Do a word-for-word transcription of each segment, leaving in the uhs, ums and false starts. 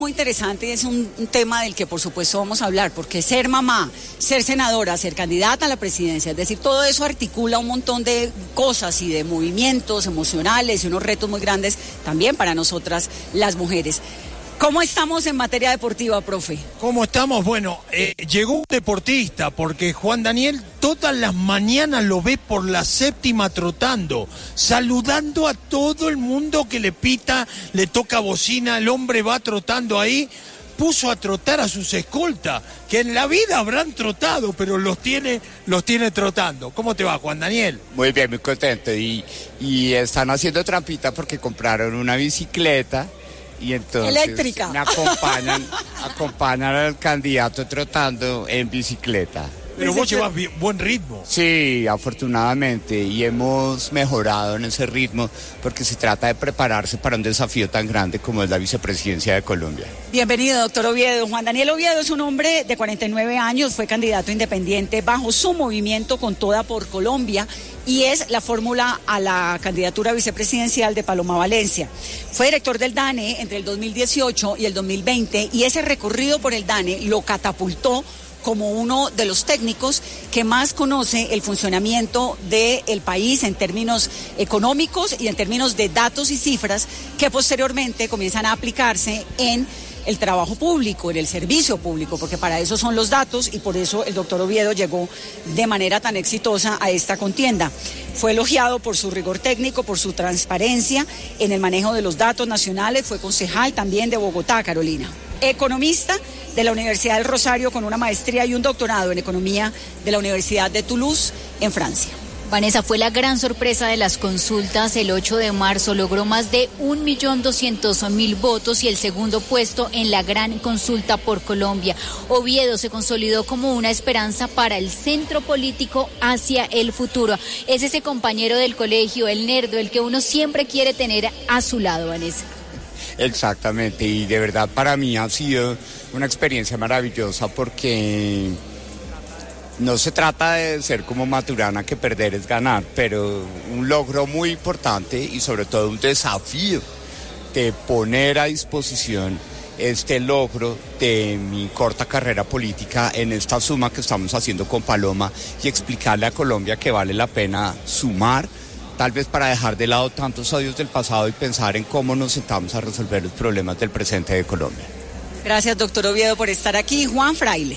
Muy interesante y es un, un tema del que por supuesto vamos a hablar, porque ser mamá, ser senadora, ser candidata a la presidencia, es decir, todo eso articula un montón de cosas y de movimientos emocionales y unos retos muy grandes también para nosotras las mujeres. ¿Cómo estamos en materia deportiva, profe? ¿Cómo estamos? Bueno, eh, llegó un deportista, porque Juan Daniel todas las mañanas lo ve por la séptima trotando, saludando a todo el mundo que le pita, le toca bocina, el hombre va trotando ahí, puso a trotar a sus escoltas, que en la vida habrán trotado, pero los tiene, los tiene trotando. ¿Cómo te va, Juan Daniel? Muy bien, muy contento, y, y están haciendo trampita porque compraron una bicicleta. Y entonces eléctrica. Me acompañan, acompañan al candidato trotando en bicicleta. Pero vos llevas bien, buen ritmo. Sí, afortunadamente, y hemos mejorado en ese ritmo porque se trata de prepararse para un desafío tan grande como es la vicepresidencia de Colombia. Bienvenido, doctor Oviedo. Juan Daniel Oviedo es un hombre de cuarenta y nueve años, fue candidato independiente bajo su movimiento Con Toda por Colombia y es la fórmula a la candidatura vicepresidencial de Paloma Valencia. Fue director del DANE entre el dos mil dieciocho y el dos mil veinte y ese recorrido por el DANE lo catapultó como uno de los técnicos que más conoce el funcionamiento del país en términos económicos y en términos de datos y cifras que posteriormente comienzan a aplicarse en el trabajo público, en el servicio público, porque para eso son los datos y por eso el doctor Oviedo llegó de manera tan exitosa a esta contienda. Fue elogiado por su rigor técnico, por su transparencia en el manejo de los datos nacionales, fue concejal también de Bogotá, Carolina. Economista de la Universidad del Rosario con una maestría y un doctorado en economía de la Universidad de Toulouse en Francia. Vanessa, fue la gran sorpresa de las consultas el ocho de marzo, logró más de un millón doscientos mil votos y el segundo puesto en la gran consulta por Colombia. Oviedo se consolidó como una esperanza para el centro político hacia el futuro. Es ese compañero del colegio, el nerdo, el que uno siempre quiere tener a su lado, Vanessa. Exactamente, y de verdad para mí ha sido una experiencia maravillosa porque no se trata de ser como Maturana, que perder es ganar, pero un logro muy importante y sobre todo un desafío de poner a disposición este logro de mi corta carrera política en esta suma que estamos haciendo con Paloma y explicarle a Colombia que vale la pena sumar, tal vez para dejar de lado tantos odios del pasado y pensar en cómo nos sentamos a resolver los problemas del presente de Colombia. Gracias, doctor Oviedo, por estar aquí. Juan Fraile.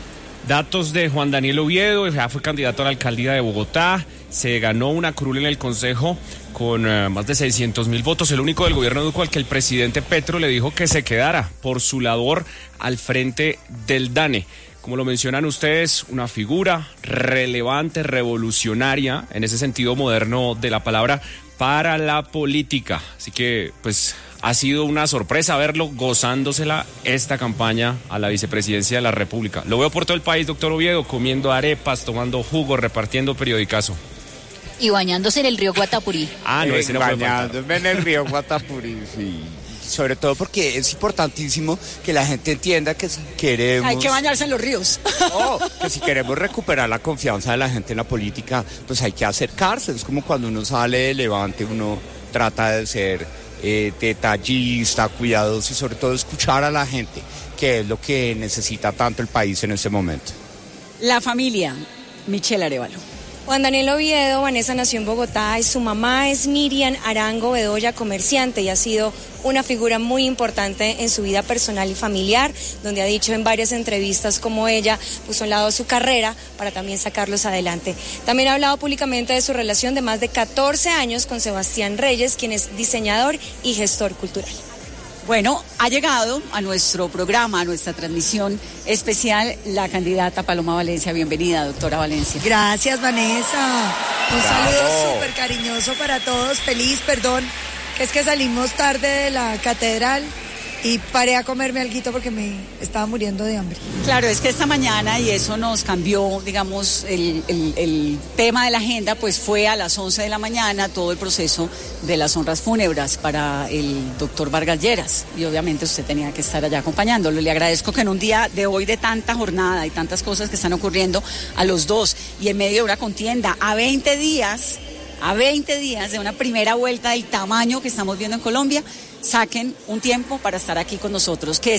Datos de Juan Daniel Oviedo, ya fue candidato a la alcaldía de Bogotá, se ganó una curul en el Consejo con uh, más de seiscientos mil votos, el único del gobierno de Duque al que el presidente Petro le dijo que se quedara por su labor al frente del DANE. Como lo mencionan ustedes, una figura relevante, revolucionaria, en ese sentido moderno de la palabra, para la política. Así que, pues, ha sido una sorpresa verlo gozándosela esta campaña a la vicepresidencia de la República. Lo veo por todo el país, doctor Oviedo, comiendo arepas, tomando jugo, repartiendo periodicazo. Y bañándose en el río Guatapurí. Ah, no, eh, ese no puede faltar. Bañándome en el río Guatapurí, sí. Sobre todo porque es importantísimo que la gente entienda que si queremos... Hay que bañarse en los ríos. No, que si queremos recuperar la confianza de la gente en la política, pues hay que acercarse. Es como cuando uno sale de Levante, uno trata de ser eh, detallista, cuidadoso y sobre todo escuchar a la gente, que es lo que necesita tanto el país en este momento. La familia, Michelle Arevalo. Juan Daniel Oviedo, Vanessa nació en Bogotá y su mamá es Miriam Arango Bedoya, comerciante, y ha sido una figura muy importante en su vida personal y familiar, donde ha dicho en varias entrevistas cómo ella puso a un lado su carrera para también sacarlos adelante. También ha hablado públicamente de su relación de más de catorce años con Sebastián Reyes, quien es diseñador y gestor cultural. Bueno, ha llegado a nuestro programa, a nuestra transmisión especial, la candidata Paloma Valencia. Bienvenida, doctora Valencia. Gracias, Vanessa. Un Bravo. saludo súper cariñoso para todos. Feliz, perdón, que es que salimos tarde de la catedral y paré a comerme alguito porque me estaba muriendo de hambre. Claro, es que esta mañana, y eso nos cambió, digamos, el, el, el tema de la agenda, pues fue a las once de la mañana todo el proceso de las honras fúnebres para el doctor Vargas Lleras, y obviamente usted tenía que estar allá acompañándolo. Le agradezco que en un día de hoy de tanta jornada y tantas cosas que están ocurriendo a los dos, y en medio de una contienda, a veinte días a veinte días de una primera vuelta del tamaño que estamos viendo en Colombia, saquen un tiempo para estar aquí con nosotros. Que